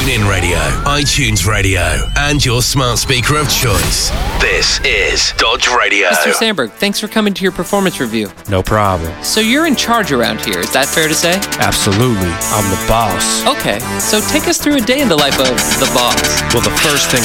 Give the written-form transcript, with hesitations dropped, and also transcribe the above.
TuneIn Radio, iTunes Radio, and your smart speaker of choice. This is Dodge Radio. Mr. Sandberg, thanks for coming to your performance review. No problem. So you're in charge around here, is that fair to say? Absolutely. I'm the boss. Okay, so take us through a day in the life of the boss. Well, the first thing